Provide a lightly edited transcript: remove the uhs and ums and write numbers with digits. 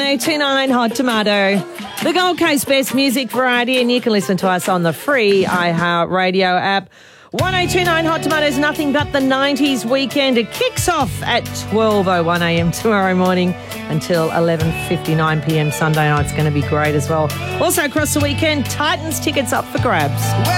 1029 Hot Tomato, the Gold Coast Best Music Variety, and you can listen to us on the free iHeartRadio app. 1029 Hot Tomato is nothing but the 90s weekend. It kicks off at 12:01 a.m. tomorrow morning until 11:59 p.m. Sunday night. It's going to be great as well. Also across the weekend, Titans tickets up for grabs.